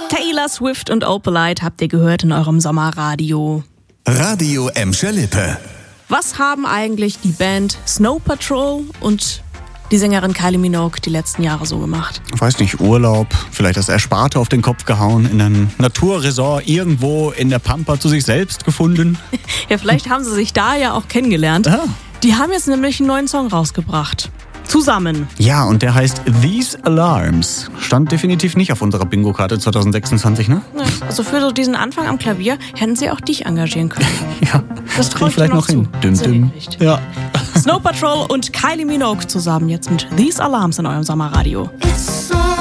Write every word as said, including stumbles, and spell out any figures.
Taylor Swift und Opalite habt ihr gehört in eurem Sommerradio. Radio Emscher Lippe. Was haben eigentlich die Band Snow Patrol und die Sängerin Kylie Minogue die letzten Jahre so gemacht? Ich weiß nicht, Urlaub, vielleicht das Ersparte auf den Kopf gehauen, in einem Naturresort irgendwo in der Pampa zu sich selbst gefunden. Ja, vielleicht haben sie sich da ja auch kennengelernt. Ah. Die haben jetzt nämlich einen neuen Song rausgebracht. Zusammen. Ja, und der heißt These Alarms. Stand definitiv nicht auf unserer Bingo-Karte zwanzig sechsundzwanzig, ne? Ja, also für so diesen Anfang am Klavier hätten sie auch dich engagieren können. Ja, das traue ich vielleicht dir noch noch hin. zu. Düm, düm. Ja. Snow Patrol und Kylie Minogue zusammen jetzt mit These Alarms in eurem Sommerradio. It's so